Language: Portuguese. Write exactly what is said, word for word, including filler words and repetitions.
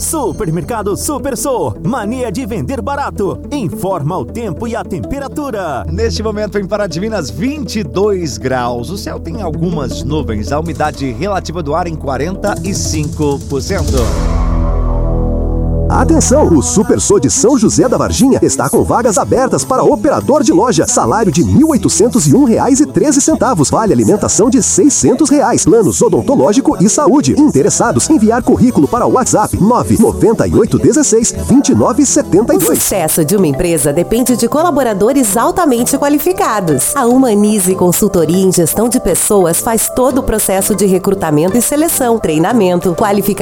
Supermercado Super Sou, mania de vender barato. Informa o tempo e a temperatura. Neste momento em Paradivinas, vinte e dois graus. O céu tem algumas nuvens. A umidade relativa do ar em quarenta e cinco por cento. Atenção, o Super Sou de São José da Varginha está com vagas abertas para operador de loja. Salário de mil oitocentos e um reais e treze centavos. Vale alimentação de seiscentos reais. Planos odontológico e saúde. Interessados, enviar currículo para o WhatsApp nove nove oito um seis, dois nove sete dois. O sucesso de uma empresa depende de colaboradores altamente qualificados. A Humanize Consultoria em Gestão de Pessoas faz todo o processo de recrutamento e seleção, treinamento, qualificação